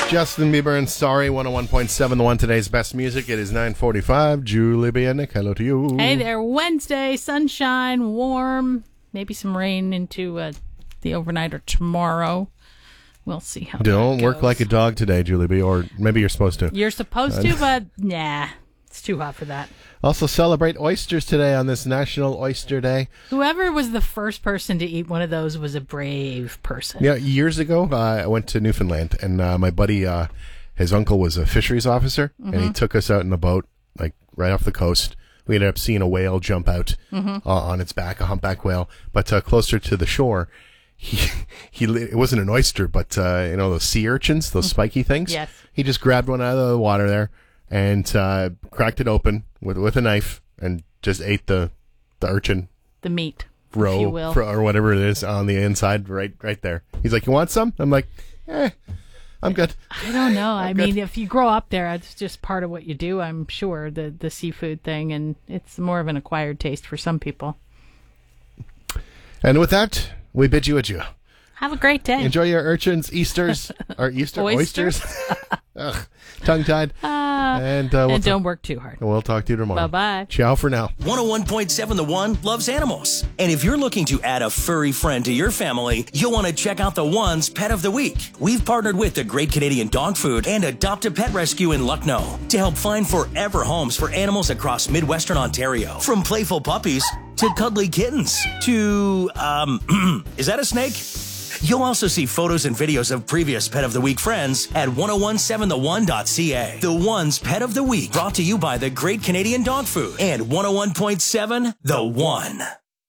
Justin Bieber and Sorry, 101.7, the one today's best music. It is 9:45. Julie B. and Nick, hello to you. Hey there, Wednesday, sunshine, warm, maybe some rain into the overnight or tomorrow. We'll see how Don't work like a dog today, Julie B., or maybe you're supposed to. You're supposed to, but nah, it's too hot for that. Also celebrate oysters today on this National Oyster Day. Whoever was the first person to eat one of those was a brave person. Yeah, years ago, I went to Newfoundland, and my buddy, his uncle was a fisheries officer, and he took us out in a boat, like right off the coast. We ended up seeing a whale jump out on its back, a humpback whale, but closer to the shore. It wasn't an oyster, but those sea urchins, those spiky things. Yes. He just grabbed one out of the water there and cracked it open with a knife and just ate the urchin, the meat, roe, if you will, or whatever it is on the inside, right there. He's like, "You want some?" I'm like, I'm good. I don't know. I mean, if you grow up there, it's just part of what you do. I'm sure the seafood thing, and it's more of an acquired taste for some people. And with that, we bid you adieu. Have a great day. Enjoy your urchins, Easters, or oysters. Ugh, tongue-tied. And don't work too hard. We'll talk to you tomorrow. Bye-bye. Ciao for now. 101.7 The One loves animals. And if you're looking to add a furry friend to your family, you'll want to check out The One's Pet of the Week. We've partnered with the Great Canadian Dog Food and Adopt a Pet Rescue in Lucknow to help find forever homes for animals across Midwestern Ontario. From playful puppies to cuddly kittens to, is that a snake? You'll also see photos and videos of previous Pet of the Week friends at 1017theone.ca. The One's Pet of the Week, brought to you by the Great Canadian Dog Food and 101.7 The One.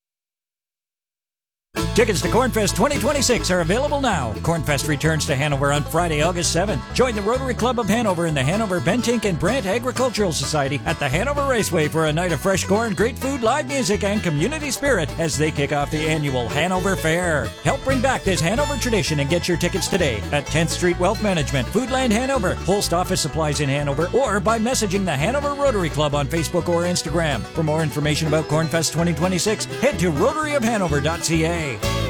Tickets to Cornfest 2026 are available now. Cornfest returns to Hanover on Friday, August 7th. Join the Rotary Club of Hanover and the Hanover Bentink and Brant Agricultural Society at the Hanover Raceway for a night of fresh corn, great food, live music, and community spirit as they kick off the annual Hanover Fair. Help bring back this Hanover tradition and get your tickets today at 10th Street Wealth Management, Foodland Hanover, Holst Office Supplies in Hanover, or by messaging the Hanover Rotary Club on Facebook or Instagram. For more information about Cornfest 2026, head to rotaryofhanover.ca.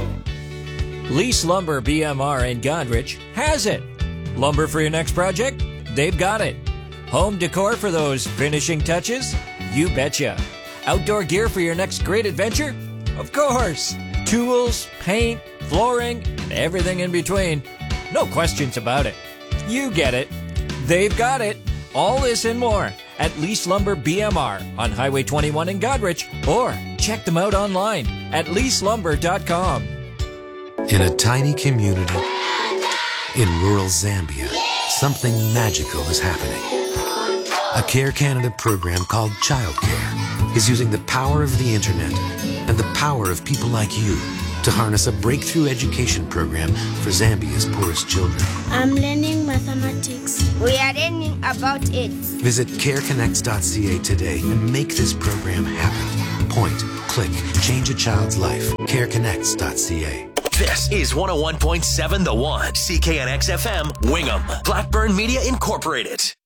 Lease Lumber BMR in Godrich has it. Lumber for your next project? They've got it. Home decor for those finishing touches? You betcha. Outdoor gear for your next great adventure? Of course. Tools, paint, flooring, and everything in between. No questions about it. You get it. They've got it. All this and more at Lease Lumber BMR on Highway 21 in Godrich, or check them out online at leaselumber.com. In a tiny community in rural Zambia, something magical is happening. A Care Canada program called Child Care is using the power of the internet and the power of people like you to harness a breakthrough education program for Zambia's poorest children. I'm learning mathematics. We are learning about it. Visit careconnects.ca today and make this program happen. Point, click, change a child's life. careconnects.ca. This is 101.7 The One, CKNX FM, Wingham, Blackburn Media Incorporated.